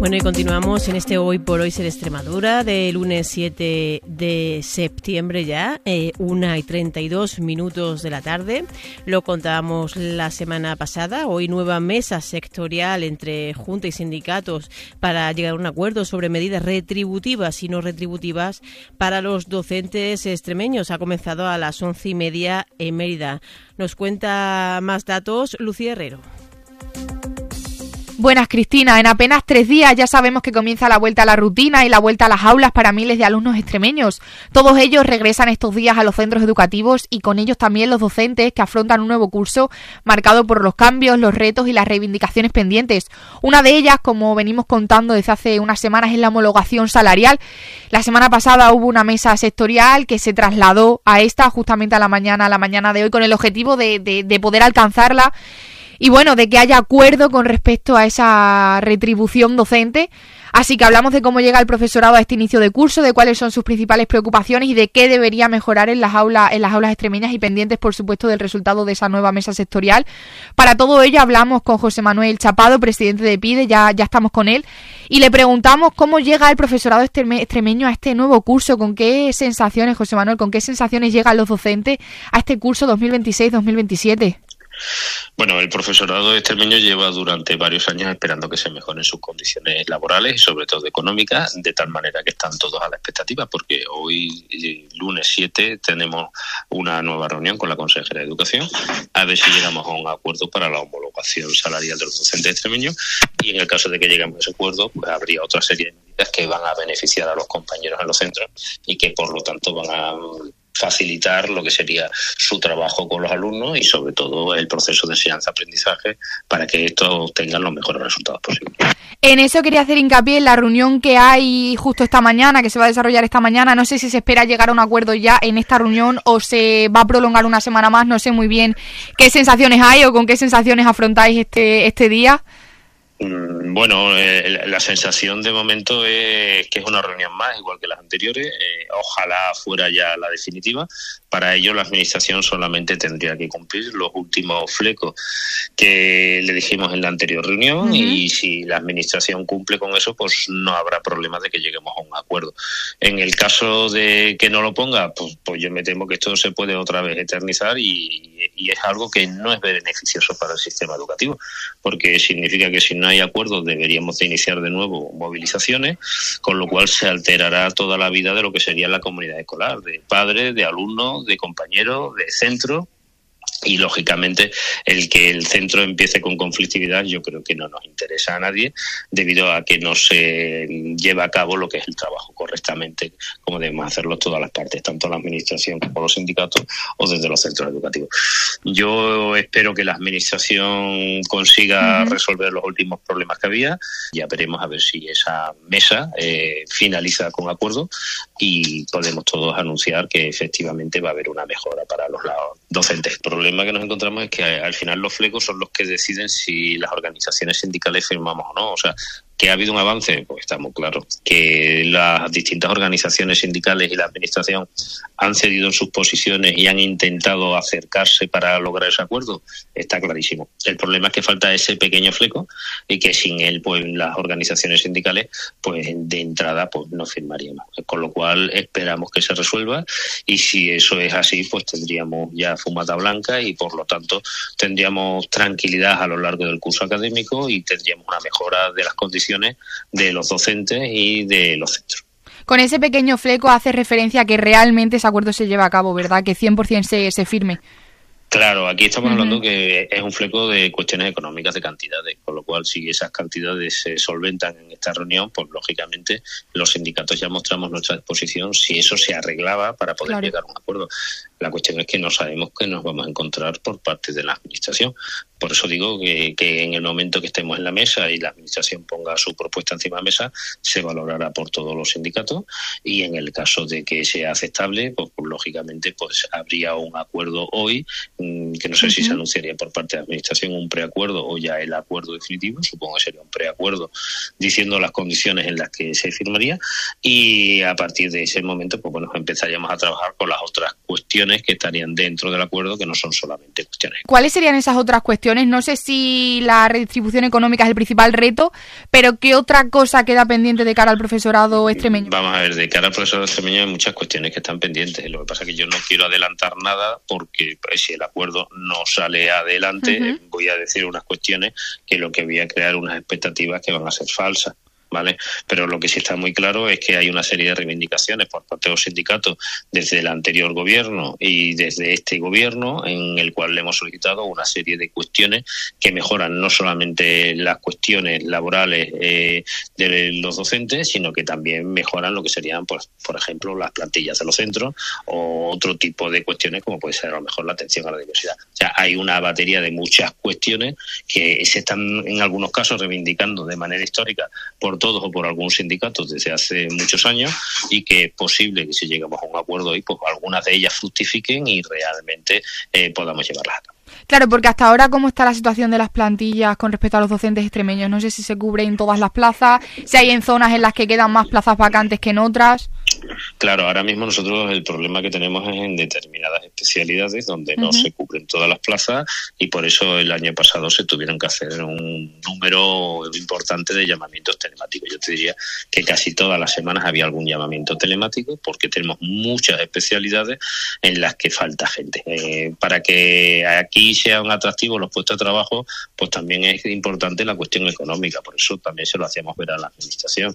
Bueno, y continuamos en este Hoy por Hoy Ser Extremadura de lunes 7 de septiembre ya, 1:32 de la tarde. Lo contábamos la semana pasada. Hoy nueva mesa sectorial entre Junta y sindicatos para llegar a un acuerdo sobre medidas retributivas y no retributivas para los docentes extremeños. Ha comenzado a las 11:30 en Mérida. Nos cuenta más datos Lucía Herrero. Buenas, Cristina. En apenas 3 días ya sabemos que comienza la vuelta a la rutina y la vuelta a las aulas para miles de alumnos extremeños. Todos ellos regresan estos días a los centros educativos y con ellos también los docentes que afrontan un nuevo curso marcado por los cambios, los retos y las reivindicaciones pendientes. Una de ellas, como venimos contando desde hace unas semanas, es la homologación salarial. La semana pasada hubo una mesa sectorial que se trasladó a esta justamente a la mañana de hoy con el objetivo de poder alcanzarla. Y bueno, de que haya acuerdo con respecto a esa retribución docente. Así que hablamos de cómo llega el profesorado a este inicio de curso, de cuáles son sus principales preocupaciones y de qué debería mejorar en las aulas extremeñas y pendientes, por supuesto, del resultado de esa nueva mesa sectorial. Para todo ello hablamos con José Manuel Chapado, presidente de PIDE, ya estamos con él, y le preguntamos cómo llega el profesorado extremeño a este nuevo curso, con qué sensaciones, José Manuel, con qué sensaciones llegan los docentes a este curso 2026-2027. Bueno, el profesorado extremeño lleva durante varios años esperando que se mejoren sus condiciones laborales y sobre todo económicas, de tal manera que están todos a la expectativa, porque hoy, lunes 7, tenemos una nueva reunión con la consejera de Educación, a ver si llegamos a un acuerdo para la homologación salarial de los docentes extremeños, y en el caso de que lleguemos a ese acuerdo, pues habría otra serie de medidas que van a beneficiar a los compañeros en los centros y que por lo tanto van a facilitar lo que sería su trabajo con los alumnos y sobre todo el proceso de enseñanza-aprendizaje para que estos tengan los mejores resultados posibles. En eso quería hacer hincapié en la reunión que hay justo esta mañana, que se va a desarrollar esta mañana. No sé si se espera llegar a un acuerdo ya en esta reunión o se va a prolongar una semana más. No sé muy bien qué sensaciones hay o con qué sensaciones afrontáis este día. Bueno, la sensación de momento es que es una reunión más, igual que las anteriores. Ojalá fuera ya la definitiva. Para ello, la Administración solamente tendría que cumplir los últimos flecos que le dijimos en la anterior reunión, y si la Administración cumple con eso, pues no habrá problema de que lleguemos a un acuerdo. En el caso de que no lo ponga, pues yo me temo que esto se puede otra vez eternizar y es algo que no es beneficioso para el sistema educativo, porque significa que si no hay acuerdo deberíamos de iniciar de nuevo movilizaciones, con lo cual se alterará toda la vida de lo que sería la comunidad escolar, de padres, de alumnos, de compañeros, de centro. Y, lógicamente, el que el centro empiece con conflictividad yo creo que no nos interesa a nadie, debido a que no se lleva a cabo lo que es el trabajo correctamente, como debemos hacerlo todas las partes, tanto la Administración como los sindicatos o desde los centros educativos. Yo espero que la Administración consiga resolver los últimos problemas que había. Ya veremos a ver si esa mesa finaliza con acuerdo y podemos todos anunciar que efectivamente va a haber una mejora para los docentes. El problema que nos encontramos es que al final los flecos son los que deciden si las organizaciones sindicales firmamos o no. O sea, ¿que ha habido un avance? Pues está muy claro. Que las distintas organizaciones sindicales y la Administración han cedido en sus posiciones y han intentado acercarse para lograr ese acuerdo, está clarísimo. El problema es que falta ese pequeño fleco y que sin él, pues las organizaciones sindicales, pues de entrada, pues no firmaríamos. Con lo cual esperamos que se resuelva, y si eso es así, pues tendríamos ya fumata blanca y por lo tanto tendríamos tranquilidad a lo largo del curso académico y tendríamos una mejora de las condiciones de los docentes y de los centros. Con ese pequeño fleco hace referencia a que realmente ese acuerdo se lleva a cabo, ¿verdad? Que 100% se firme. Claro, aquí estamos hablando que es un fleco de cuestiones económicas, de cantidades, con lo cual si esas cantidades se solventan en esta reunión, pues lógicamente los sindicatos ya mostramos nuestra disposición si eso se arreglaba para poder llegar a un acuerdo. La cuestión es que no sabemos qué nos vamos a encontrar por parte de la Administración. Por eso digo que en el momento que estemos en la mesa y la Administración ponga su propuesta encima de la mesa, se valorará por todos los sindicatos, y en el caso de que sea aceptable, pues lógicamente pues habría un acuerdo hoy, que no sé si se anunciaría por parte de la Administración un preacuerdo o ya el acuerdo definitivo. Supongo que sería un preacuerdo diciendo las condiciones en las que se firmaría, y a partir de ese momento pues bueno, empezaríamos a trabajar con las otras cuestiones cuestiones que estarían dentro del acuerdo, que no son solamente cuestiones. ¿Cuáles serían esas otras cuestiones? No sé si la redistribución económica es el principal reto, pero ¿qué otra cosa queda pendiente de cara al profesorado extremeño? Vamos a ver, de cara al profesorado extremeño hay muchas cuestiones que están pendientes. Lo que pasa es que yo no quiero adelantar nada porque si el acuerdo no sale adelante, voy a decir unas cuestiones que lo que voy a crear unas expectativas que van a ser falsas. ¿Vale? Pero lo que sí está muy claro es que hay una serie de reivindicaciones por parte de los sindicatos desde el anterior gobierno y desde este gobierno, en el cual le hemos solicitado una serie de cuestiones que mejoran no solamente las cuestiones laborales de los docentes, sino que también mejoran lo que serían, pues, por ejemplo, las plantillas de los centros o otro tipo de cuestiones como puede ser a lo mejor la atención a la diversidad. O sea, hay una batería de muchas cuestiones que se están en algunos casos reivindicando de manera histórica por todos o por algún sindicato desde hace muchos años, y que es posible que si llegamos a un acuerdo hoy, pues algunas de ellas fructifiquen y realmente podamos llevarlas a cabo. Claro, porque hasta ahora, ¿cómo está la situación de las plantillas con respecto a los docentes extremeños? No sé si se cubren todas las plazas, si hay en zonas en las que quedan más plazas vacantes que en otras. Claro, ahora mismo nosotros el problema que tenemos es en determinadas especialidades donde no se cubren todas las plazas, y por eso el año pasado se tuvieron que hacer un número importante de llamamientos telemáticos. Yo te diría que casi todas las semanas había algún llamamiento telemático, porque tenemos muchas especialidades en las que falta gente. Para que aquí sean atractivos los puestos de trabajo, pues también es importante la cuestión económica. Por eso también se lo hacíamos ver a la administración.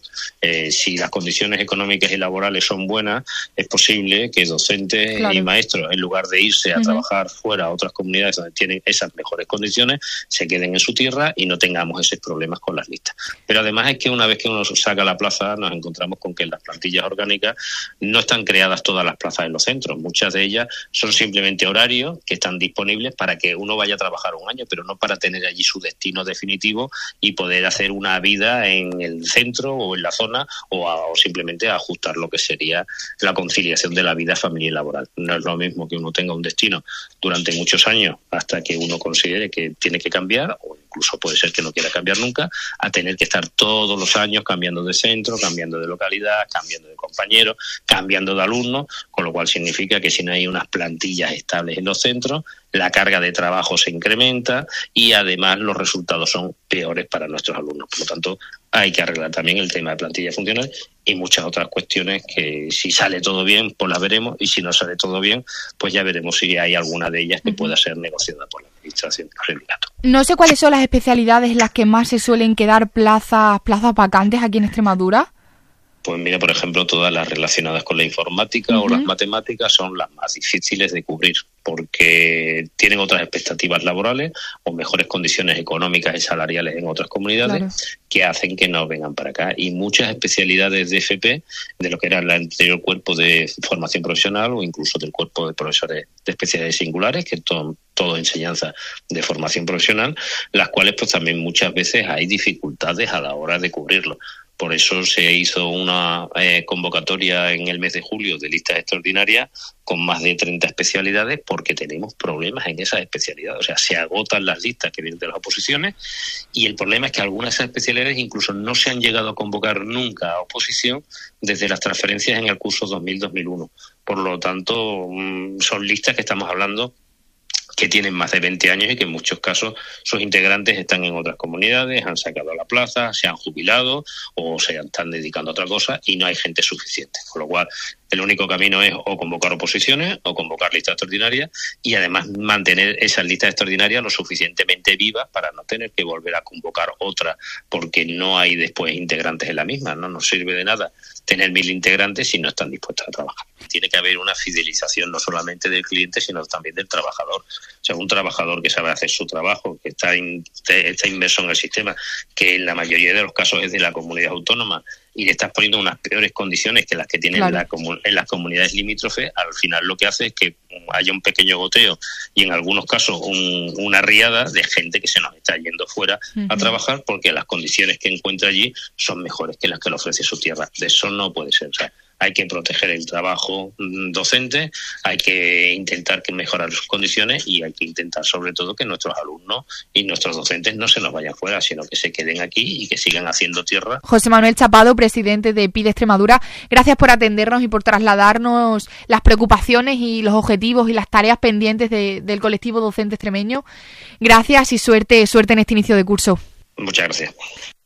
Si las condiciones económicas y laborales son buenas, es posible que docentes y maestros, en lugar de irse a trabajar fuera a otras comunidades donde tienen esas mejores condiciones, se queden en su tierra y no tengamos esos problemas con las listas. Pero además es que una vez que uno saca la plaza, nos encontramos con que en las plantillas orgánicas no están creadas todas las plazas en los centros. Muchas de ellas son simplemente horarios que están disponibles para que uno vaya a trabajar un año, pero no para tener allí su destino definitivo y poder hacer una vida en el centro o en la zona, o simplemente ajustar lo que sería la conciliación de la vida familiar y laboral. No es lo mismo que uno tenga un destino durante muchos años hasta que uno considere que tiene que cambiar, o incluso puede ser que no quiera cambiar nunca, a tener que estar todos los años cambiando de centro, cambiando de localidad, cambiando de compañeros, cambiando de alumnos, con lo cual significa que si no hay unas plantillas estables en los centros, la carga de trabajo se incrementa y además los resultados son peores para nuestros alumnos. Por lo tanto, hay que arreglar también el tema de plantilla funcional y muchas otras cuestiones que, si sale todo bien, pues las veremos, y si no sale todo bien, pues ya veremos si hay alguna de ellas que pueda ser negociada por la administración del sindicato. No sé cuáles son las especialidades en las que más se suelen quedar plazas vacantes aquí en Extremadura. Pues mira, por ejemplo, todas las relacionadas con la informática o las matemáticas son las más difíciles de cubrir, porque tienen otras expectativas laborales o mejores condiciones económicas y salariales en otras comunidades que hacen que no vengan para acá. Y muchas especialidades de FP, de lo que era el anterior cuerpo de formación profesional o incluso del cuerpo de profesores de especialidades singulares, que todo enseñanza de formación profesional, las cuales pues también muchas veces hay dificultades a la hora de cubrirlo. Por eso se hizo una convocatoria en el mes de julio de listas extraordinarias con más de 30 especialidades, porque tenemos problemas en esas especialidades. O sea, se agotan las listas que vienen de las oposiciones, y el problema es que algunas de esas especialidades incluso no se han llegado a convocar nunca a oposición desde las transferencias en el curso 2000-2001. Por lo tanto, son listas que estamos hablando que tienen más de 20 años y que en muchos casos sus integrantes están en otras comunidades, han sacado la plaza, se han jubilado o se están dedicando a otra cosa y no hay gente suficiente. Con lo cual, el único camino es o convocar oposiciones o convocar listas extraordinarias, y además mantener esas listas extraordinarias lo suficientemente vivas para no tener que volver a convocar otra, porque no hay después integrantes en la misma. No nos sirve de nada tener 1000 integrantes si no están dispuestos a trabajar. Tiene que haber una fidelización no solamente del cliente, sino también del trabajador. O sea, un trabajador que sabe hacer su trabajo, que está inmerso en el sistema, que en la mayoría de los casos es de la comunidad autónoma, y le estás poniendo unas peores condiciones que las que tienen en las comunidades limítrofes, al final lo que hace es que haya un pequeño goteo y en algunos casos una riada de gente que se nos está yendo fuera a trabajar porque las condiciones que encuentra allí son mejores que las que le ofrece su tierra. De eso no puede ser. O sea, hay que proteger el trabajo docente, hay que intentar mejorar sus condiciones y hay que intentar sobre todo que nuestros alumnos y nuestros docentes no se nos vayan fuera, sino que se queden aquí y que sigan haciendo tierra. José Manuel Chapado, presidente de PIDE Extremadura, gracias por atendernos y por trasladarnos las preocupaciones y los objetivos y las tareas pendientes del colectivo docente extremeño. Gracias y suerte en este inicio de curso. Muchas gracias.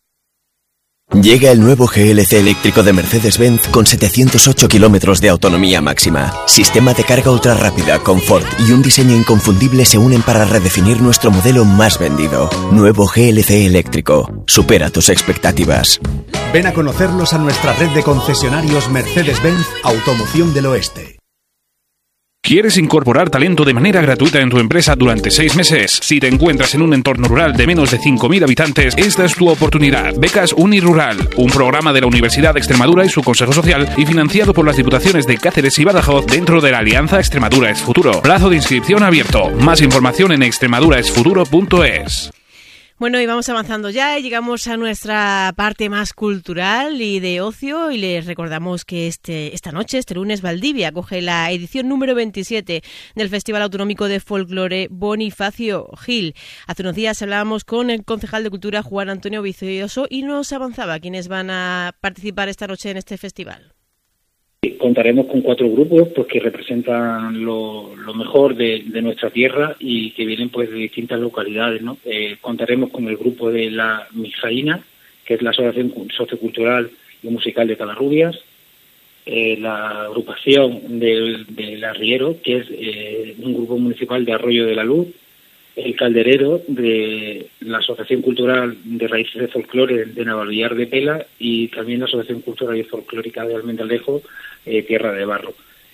Llega el nuevo GLC eléctrico de Mercedes-Benz con 708 kilómetros de autonomía máxima. Sistema de carga ultra rápida, confort y un diseño inconfundible se unen para redefinir nuestro modelo más vendido. Nuevo GLC eléctrico. Supera tus expectativas. Ven a conocerlos a nuestra red de concesionarios Mercedes-Benz Automoción del Oeste. ¿Quieres incorporar talento de manera gratuita en tu empresa durante 6 meses? Si te encuentras en un entorno rural de menos de 5.000 habitantes, esta es tu oportunidad. Becas Unirural, un programa de la Universidad de Extremadura y su Consejo Social y financiado por las Diputaciones de Cáceres y Badajoz dentro de la Alianza Extremadura es Futuro. Plazo de inscripción abierto. Más información en extremaduraesfuturo.es. Bueno, y vamos avanzando ya y llegamos a nuestra parte más cultural y de ocio y les recordamos que esta noche, este lunes, Valdivia acoge la edición número 27 del Festival Autonómico de Folclore Bonifacio Gil. Hace unos días hablábamos con el concejal de Cultura Juan Antonio Vicioso y nos avanzaba quiénes van a participar esta noche en este festival. Contaremos con 4 grupos pues que representan lo mejor de nuestra tierra y que vienen pues de distintas localidades, ¿no? Contaremos con el grupo de la Mijaína, que es la Asociación Sociocultural y Musical de Calarrubias, la agrupación del Arriero, que es un grupo municipal de Arroyo de la Luz, el Calderero de la Asociación Cultural de Raíces de Folclore de Navalvillar de Pela y también la Asociación Cultural y Folclórica de Almendalejo, Tierra de Barro.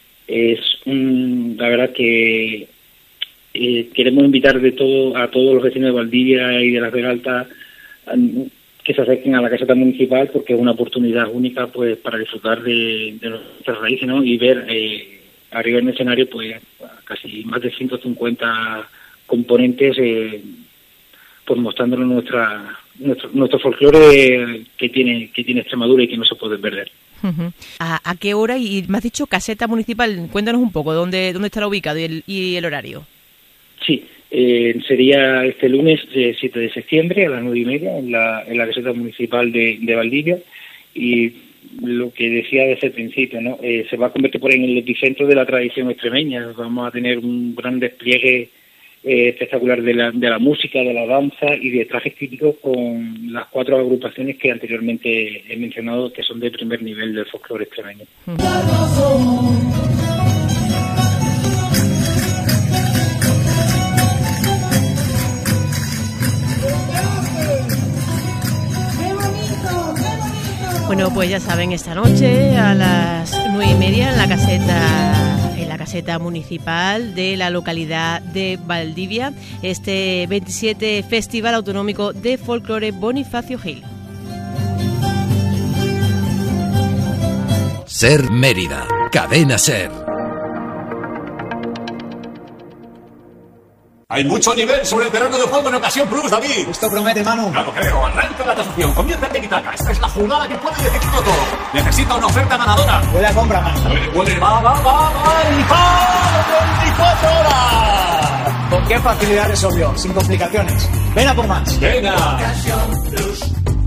La verdad que queremos invitar a todos los vecinos de Valdivia y de Las Vegas Altas que se acerquen a la caseta municipal porque es una oportunidad única pues para disfrutar de nuestras raíces, ¿no? Y ver arriba en el escenario pues casi más de 150 componentes pues mostrándonos nuestro folclore que tiene Extremadura y que no se puede perder. Uh-huh. ¿A qué hora? Y me has dicho caseta municipal, cuéntanos un poco dónde estará ubicado y el horario. Sí, sería este lunes 7 de septiembre a las 9:30 en la caseta municipal de Valdivia y lo que decía desde el principio, ¿no? Se va a convertir por ahí en el epicentro de la tradición extremeña. Vamos a tener un gran despliegue espectacular de la música, de la danza y de trajes típicos con las 4 agrupaciones que anteriormente he mencionado que son de primer nivel del folclore extremeño. Bueno, pues ya saben, esta noche a las 9:30 en la caseta municipal de la localidad de Valdivia, este 27 Festival Autonómico de Folclore Bonifacio Gil. Ser Mérida, Cadena Ser. Hay mucho nivel sobre el terreno de juego en Ocasión Plus, David. Esto promete, Manu. Claro, creo. Arranca la tasación. Comienza el tiki-taka. Esta es la jugada que puede decidirlo todo. Necesita una oferta ganadora. Huele a compra, Manu. Huele. Va. ¡Y 24 horas! ¿Con qué facilidad resolvió? Sin complicaciones. Ven a por más. Venga. Ocasión Plus.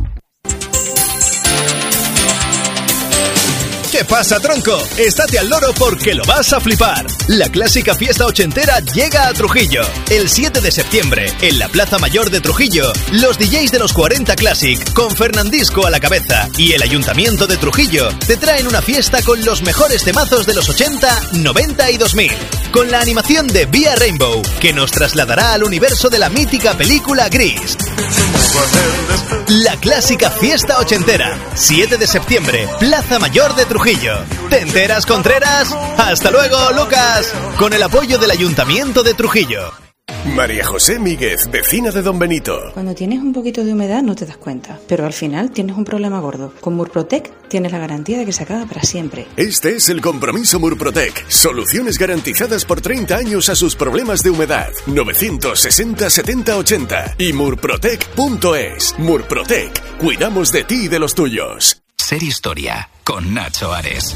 ¿Qué pasa, tronco? Estate al loro porque lo vas a flipar. La clásica fiesta ochentera llega a Trujillo. El 7 de septiembre, en la Plaza Mayor de Trujillo, los DJs de los 40 Classic, con Fernandisco a la cabeza, y el Ayuntamiento de Trujillo, te traen una fiesta con los mejores temazos de los 80, 90 y 2000. Con la animación de Vía Rainbow, que nos trasladará al universo de la mítica película Gris. La clásica fiesta ochentera, 7 de septiembre, Plaza Mayor de Trujillo. ¿Te enteras, Contreras? ¡Hasta luego, Lucas! Con el apoyo del Ayuntamiento de Trujillo. María José Míguez, vecina de Don Benito. Cuando tienes un poquito de humedad no te das cuenta, pero al final tienes un problema gordo. Con Murprotec tienes la garantía de que se acaba para siempre. Este es el compromiso Murprotec. Soluciones garantizadas por 30 años a sus problemas de humedad. 960 70 80 y murprotec.es. Murprotec. Cuidamos de ti y de los tuyos. Ser Historia con Nacho Ares.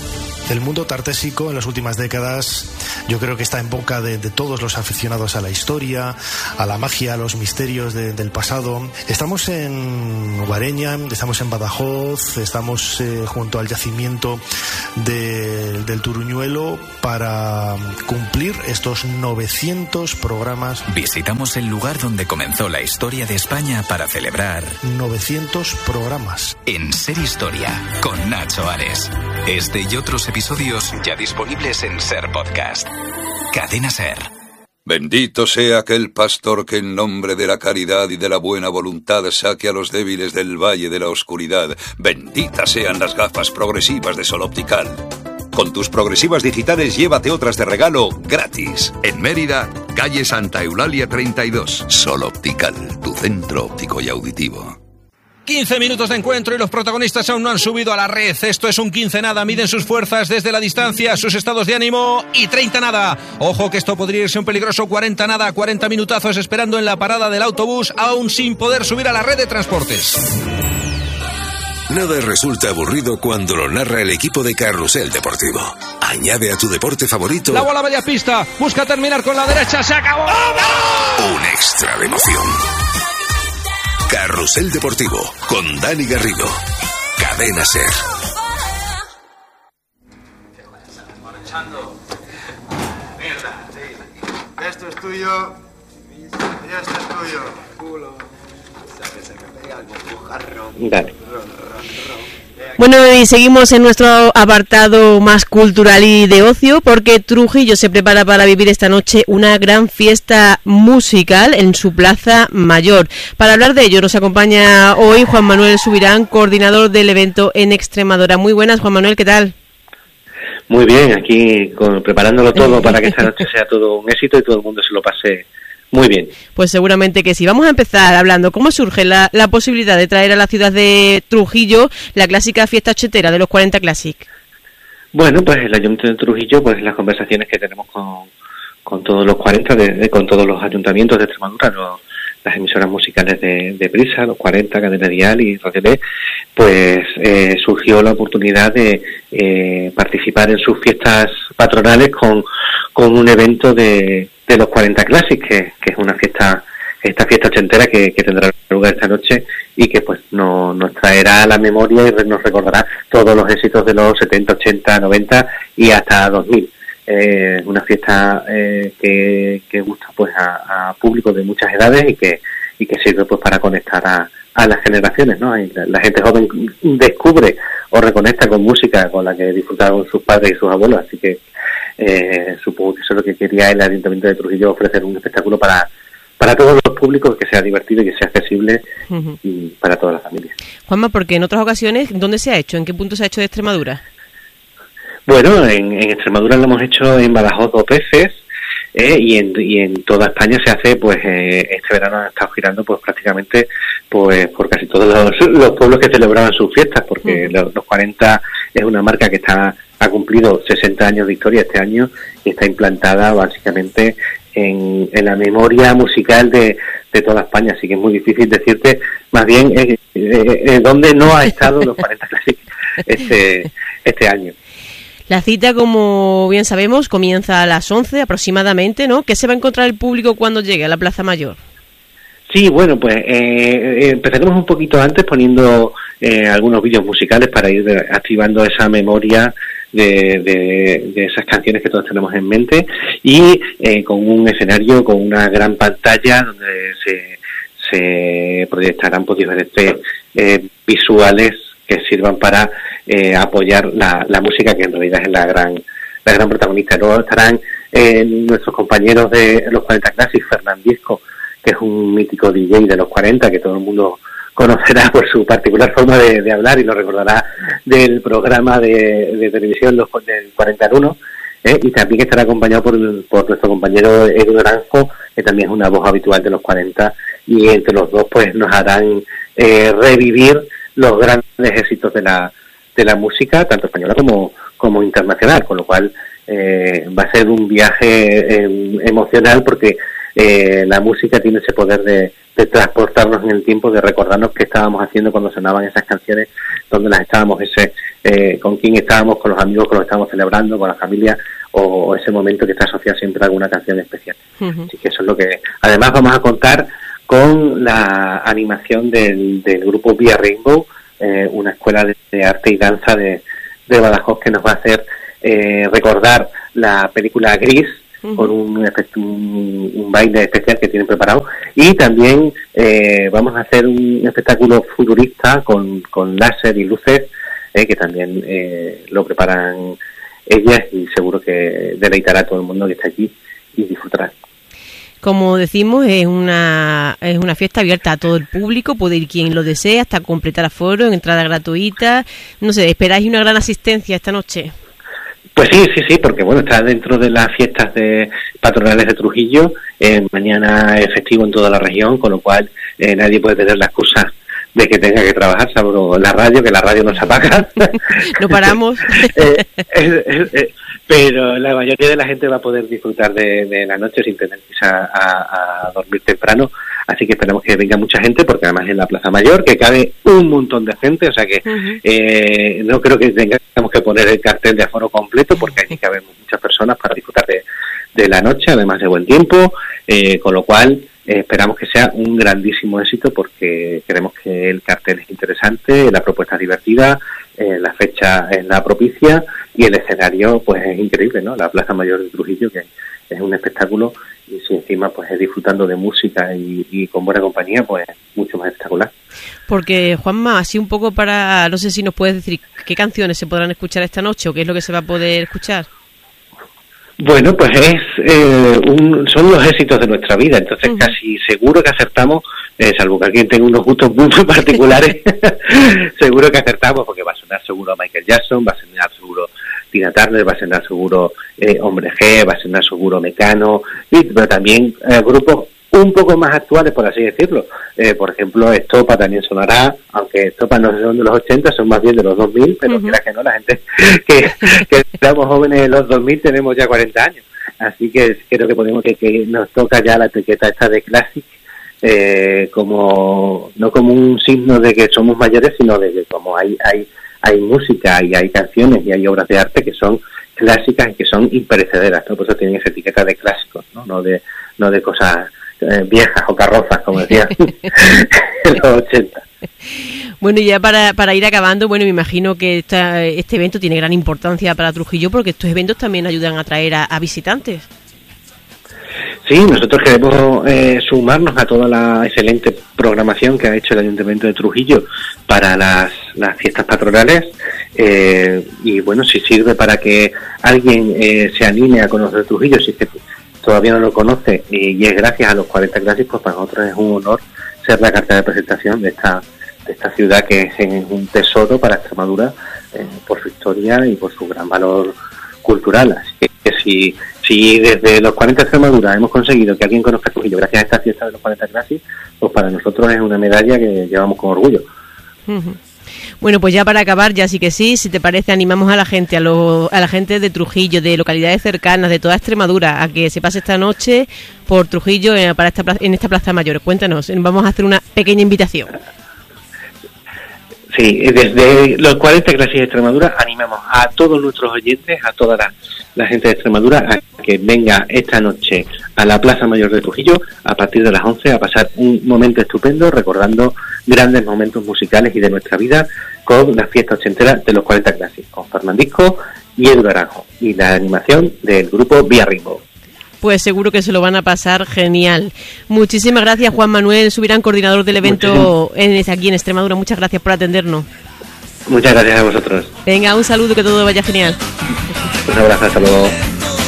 El mundo tartésico en las últimas décadas yo creo que está en boca de todos los aficionados a la historia, a la magia, a los misterios del pasado. Estamos en Guareña, estamos en Badajoz, estamos junto al yacimiento del Turuñuelo para cumplir estos 900 programas. Visitamos el lugar donde comenzó la historia de España para celebrar 900 programas. En Ser Historia, con Nacho Ares. Este y otros episodios ya disponibles en Ser Podcast. Cadena Ser. Bendito sea aquel pastor que en nombre de la caridad y de la buena voluntad saque a los débiles del valle de la oscuridad. Benditas sean las gafas progresivas de Sol Optical. Con tus progresivas digitales llévate otras de regalo gratis. En Mérida, calle Santa Eulalia 32. Sol Optical, tu centro óptico y auditivo. 15 minutos de encuentro y los protagonistas aún no han subido a la red. Esto es un 15 nada. Miden sus fuerzas desde la distancia, sus estados de ánimo y 30 nada. Ojo que esto podría irse un peligroso 40 nada. 40 minutazos esperando en la parada del autobús, aún sin poder subir a la red de transportes. Nada resulta aburrido cuando lo narra el equipo de Carrusel Deportivo. Añade a tu deporte favorito la bola media pista, busca terminar con la derecha, se acabó. Un extra de emoción. Carrusel Deportivo con Dani Garrido. Cadena Ser. Esto es tuyo. Y esto es tuyo. Dale. Bueno, y seguimos en nuestro apartado más cultural y de ocio, porque Trujillo se prepara para vivir esta noche una gran fiesta musical en su Plaza Mayor. Para hablar de ello nos acompaña hoy Juan Manuel Subirán, coordinador del evento en Extremadura. Muy buenas, Juan Manuel, ¿qué tal? Muy bien, aquí preparándolo todo para que esta noche sea todo un éxito y todo el mundo se lo pase muy bien. Pues seguramente que sí. Vamos a empezar hablando cómo surge la posibilidad de traer a la ciudad de Trujillo la clásica fiesta ochetera de los 40 Classic. Bueno, pues el Ayuntamiento de Trujillo, pues las conversaciones que tenemos con todos los 40, con todos los ayuntamientos de Extremadura, las emisoras musicales de Prisa, los 40, Cadena Dial y Radio B, pues surgió la oportunidad de participar en sus fiestas patronales con un evento de los 40 Classic, que es una fiesta, esta fiesta ochentera que tendrá lugar esta noche y que pues nos traerá a la memoria y nos recordará todos los éxitos de los 70, 80, 90 y hasta 2000. Una fiesta que gusta pues a público de muchas edades y que sirve pues para conectar a las generaciones, ¿no? Y la gente joven descubre o reconecta con música con la que disfrutaron sus padres y sus abuelos, así que supongo que eso es lo que quería el Ayuntamiento de Trujillo, ofrecer un espectáculo para todos los públicos, que sea divertido y que sea accesible y para todas las familias. Juanma, porque en otras ocasiones, ¿dónde se ha hecho? ¿En qué punto se ha hecho de Extremadura? Bueno, en Extremadura lo hemos hecho en Badajoz 2 veces, y en toda España se hace, pues este verano han estado girando pues prácticamente pues por casi todos los pueblos que celebraban sus fiestas, porque los 40 es una marca que ha cumplido 60 años de historia este año y está implantada básicamente en la memoria musical de toda España, así que es muy difícil decirte más bien dónde no ha estado los 40 Classic este año. La cita, como bien sabemos, comienza a las 11 aproximadamente, ¿no? ¿Qué se va a encontrar el público cuando llegue a la Plaza Mayor? Sí, bueno, pues empezaremos un poquito antes poniendo algunos vídeos musicales para ir activando esa memoria de esas canciones que todos tenemos en mente y con un escenario, con una gran pantalla donde se proyectarán pues diferentes visuales que sirvan para apoyar la música, que en realidad es la gran protagonista. Luego estarán nuestros compañeros de los 40 Classic, Fernandisco, que es un mítico DJ de los 40 que todo el mundo conocerá por su particular forma de hablar y lo recordará del programa de televisión del 41, y también estará acompañado por nuestro compañero Edu Naranjo, que también es una voz habitual de los 40, y entre los dos pues nos harán revivir los grandes éxitos de la música, tanto española como internacional, con lo cual va a ser un viaje emocional, porque la música tiene ese poder de transportarnos en el tiempo, de recordarnos qué estábamos haciendo cuando sonaban esas canciones, dónde las estábamos, con quién estábamos, con los amigos que lo estábamos celebrando, con la familia, o ese momento que está asociado siempre a alguna canción especial. Así que eso es lo que... Además vamos a contar con la animación del grupo Vía Rainbow, una escuela de arte y danza de Badajoz, que nos va a hacer recordar la película Gris, con un baile especial que tienen preparado, y también vamos a hacer un espectáculo futurista con láser y luces, que también lo preparan ellas, y seguro que deleitará a todo el mundo que está aquí y disfrutará. Como decimos, es una fiesta abierta a todo el público, puede ir quien lo desee hasta completar aforo, en entrada gratuita. No sé, ¿esperáis una gran asistencia esta noche? Pues sí, porque bueno, está dentro de las fiestas patronales de Trujillo. Mañana es festivo en toda la región, con lo cual nadie puede tener la excusa de que tenga que trabajar, salvo la radio, que la radio no se apaga. No paramos. Pero la mayoría de la gente va a poder disfrutar de la noche sin tener que ir a dormir temprano. Así que esperamos que venga mucha gente, porque además en la Plaza Mayor, que cabe un montón de gente, o sea que no creo que tengamos que poner el cartel de aforo completo, porque allí caben muchas personas para disfrutar de la noche, además de buen tiempo, con lo cual esperamos que sea un grandísimo éxito, porque creemos que el cartel es interesante, la propuesta es divertida, la fecha es la propicia y el escenario pues es increíble, ¿no? La Plaza Mayor de Trujillo, que es un espectáculo, y si encima pues es disfrutando de música y con buena compañía, pues mucho más espectacular. Porque, Juanma, así un poco para, no sé si nos puedes decir qué canciones se podrán escuchar esta noche o qué es lo que se va a poder escuchar. Bueno, pues son los éxitos de nuestra vida, entonces casi seguro que acertamos, salvo que alguien tenga unos gustos muy particulares, seguro que acertamos, porque va a sonar seguro Michael Jackson, va a sonar seguro Tina Turner, va a sonar seguro Hombre G, va a sonar seguro Mecano, pero también grupos un poco más actuales, por así decirlo. Por ejemplo, Estopa también sonará, aunque Estopa no son de los 80, son más bien de los 2000, pero quiera que no, la gente que éramos jóvenes en los 2000 tenemos ya 40 años. Así que creo que podemos que nos toca ya la etiqueta esta de classic, como no como un signo de que somos mayores, sino de que como hay música y hay canciones y hay obras de arte que son clásicas y que son imperecederas, ¿no? Por eso tienen esa etiqueta de clásicos, no de cosas viejas o carrozas, como decía en los 80. Bueno, y ya para ir acabando, bueno, me imagino que este evento tiene gran importancia para Trujillo, porque estos eventos también ayudan a atraer a visitantes. Sí, nosotros queremos sumarnos a toda la excelente programación que ha hecho el Ayuntamiento de Trujillo para las fiestas patronales, y bueno, si sirve para que alguien se anime a conocer Trujillo, si es que todavía no lo conoce, y es gracias a los 40 Classics, pues para nosotros es un honor ser la carta de presentación de esta ciudad, que es un tesoro para Extremadura, por su historia y por su gran valor cultural. Así que si desde los 40 Extremadura hemos conseguido que alguien conozca Trujillo gracias a esta fiesta de los 40 Classics, pues para nosotros es una medalla que llevamos con orgullo. Bueno, pues ya para acabar, ya sí que sí, si te parece, animamos a la gente, a la gente de Trujillo, de localidades cercanas, de toda Extremadura, a que se pase esta noche por Trujillo en esta Plaza Mayor. Cuéntanos, vamos a hacer una pequeña invitación. Sí, desde los 40 Classics de Extremadura animamos a todos nuestros oyentes, a toda la gente de Extremadura, a que venga esta noche a la Plaza Mayor de Trujillo a partir de las 11 a pasar un momento estupendo recordando grandes momentos musicales y de nuestra vida con la fiesta ochentera de los 40 Classics, con Fernandisco y Edu Naranjo, y la animación del grupo Vía Rainbow. Pues seguro que se lo van a pasar genial. Muchísimas gracias, Juan Manuel Subirán, coordinador del evento aquí en Extremadura. Muchas gracias por atendernos. Muchas gracias a vosotros. Venga, un saludo, que todo vaya genial. Un abrazo, hasta luego.